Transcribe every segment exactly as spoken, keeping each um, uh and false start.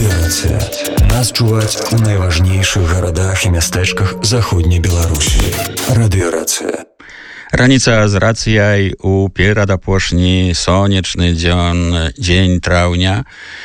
Радыёрацыя. Нас чуваць у найважнейшых гарадах і мястэчках заходняй Беларусі. Радыёрацыя. Раніца з рацыяй у перадапошні сонечны дзён, дзень траўня.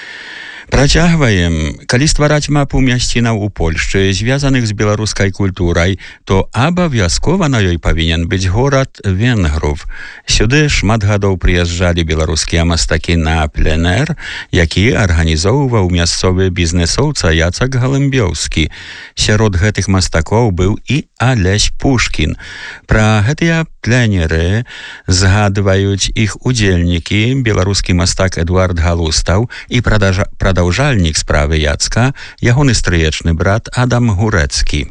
Працягваем. Калі ствараць мапу мясцінаў у Польшчы, звязаных з беларускай культурай, то абавязкова на ёй павінен быць горад Венгров. Сюды шмат гадоў прыязджалі беларускія мастакі на пленэр, які арганізоўваў мясцовы бізнесоўца Яцак Галымбёўскі. Сярод гэтых мастакоў быў і Алесь Пушкін. Пра гэтыя пленеры згадваюць іх удзельнікі, беларускі мастак Эдуард Галустаў і прадажа Продолжальник справы Яцка, ягоны стрыечны брат Адам Górecki.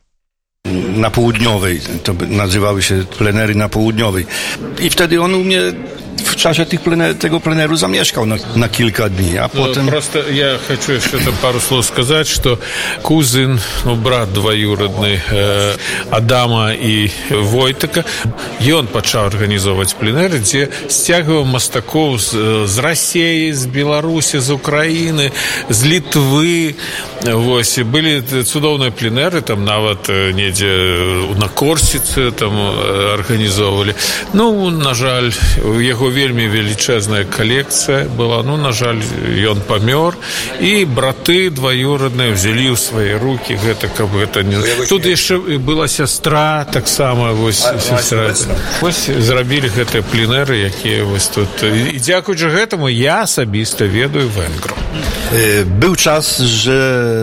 Na południowej, to nazywały się plenery na południowej. I wtedy on u mnie w czasie tych plener, tego pleneru zamieszkał na, na kilka dni, a potem... Просто я хочу еще там пару слов сказать, что кузин, ну, брат двоюродный э, Адама и Войтака, и он начал организовывать пленеры, где стягивал мастаков з, з России, з Беларуси, з Украины, з Литвы. Вот. Были цудоўныя пленеры, там нават недзе на Корсице там организовывали. Ну, на жаль, у яго вельмі велічэзная калекцыя была, ну, на жаль, ён памёр, і браты двоюродныя взялі ў свае рукі гэта, каб гэта не... Тут яшчэ была сястра, таксама, вось, сестра. Вось зрабілі гэтыя пленеры, якія вось тут. І дзякуючы гэтаму я асабіста ведаю Венгрów. Był czas, że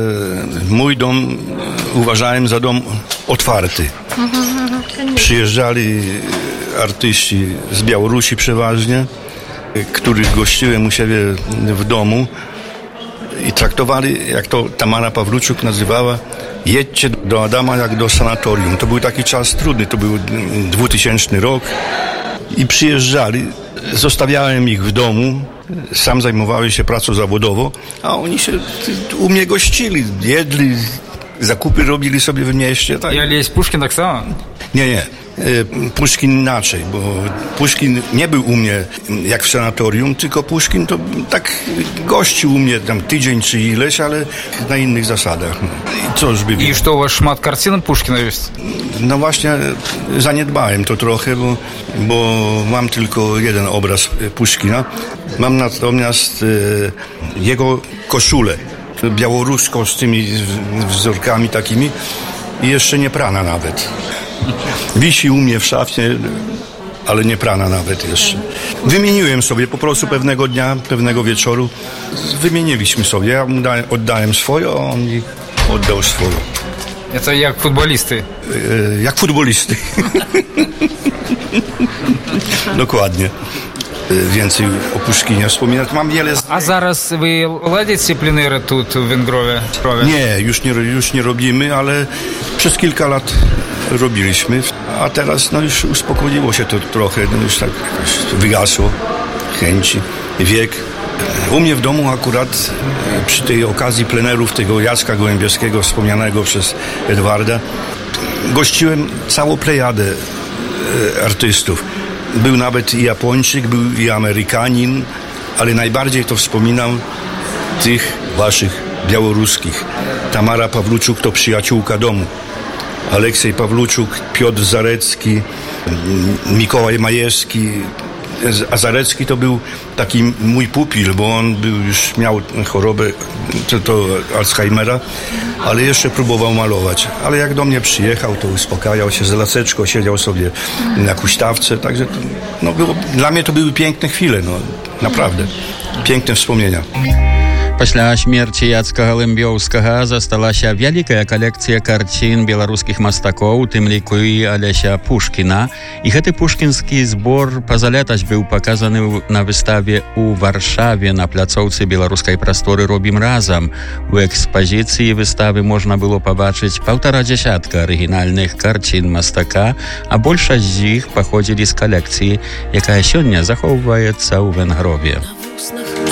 mój dom uważałem za dom otwarty. Przyjeżdżali artyści z Białorusi przeważnie, których gościłem u siebie w domu i traktowali, jak to Tamara Pawluczuk nazywała, jedźcie do Adama jak do sanatorium. To był taki czas trudny, to był dwutysięczny rok i przyjeżdżali, zostawiałem ich w domu, sam zajmowałem się pracą zawodową, a oni się u mnie gościli, jedli, zakupy robili sobie w mieście. Tak? I Alесь Puszkin tak samo? Nie, nie. Puszkin inaczej, bo Puszkin nie był u mnie jak w sanatorium, tylko Puszkin to tak gościł u mnie tam tydzień czy ileś, ale na innych zasadach. No. I co już by... I что, у вас шмат картин Puszkina jest? No właśnie zaniedbałem to trochę, bo, bo mam tylko jeden obraz Puszkina. Mam natomiast e, jego koszulę białoruską z tymi wzorkami takimi i jeszcze nie prana nawet. Wisi u mnie w szafie, ale nie prana nawet jeszcze. Wymieniłem sobie po prostu pewnego dnia, pewnego wieczoru. Wymieniliśmy sobie. Ja mu dałem, oddałem swoje, a on mi oddał swoje. To jak futbolisty. E, jak futbolisty. Dokładnie. Więcej o Puszkinie wspominać. Mam wiele... A zaraz wy ładzicie plenery тут w Węgrowie? Nie, już nie, już nie robimy, ale przez kilka lat robiliśmy, a teraz no już uspokoiło się to trochę, no już tak wygasło chęci, wiek. U mnie w domu akurat przy tej okazji plenerów tego Jacka Gołębiowskiego wspomnianego przez Edwarda gościłem całą plejadę artystów. Był nawet i Japończyk, był i Amerykanin, ale najbardziej to wspominam tych waszych białoruskich. Tamara Pawluczuk to przyjaciółka domu. Aleksiej Pawluczuk, Piotr Zarecki, Mikołaj Majewski. A Zarecki to był taki mój pupil, bo on był, już miał chorobę to, to Alzheimera, ale jeszcze próbował malować. Ale jak do mnie przyjechał, to uspokajał się, z laseczką siedział sobie na huśtawce, także to, no było, dla mnie to były piękne chwile, no naprawdę, piękne wspomnienia. Пасля смерці Яцка Галымбёўскага засталася вялікая калекцыя карцін беларускіх мастакоў, у тым ліку і Алеся Пушкіна. І гэты пушкінскі збор пазалетась быў паказаны на выставе ў Варшаве на пляцоўцы беларускай прасторы «Робім разам». У экспазіцыі выставы можна было пабачыць паўтара дзясятка арыгінальных карцін мастака, а большасць з іх паходзілі з калекцыі, якая сёння захоўваецца ў Венгрове.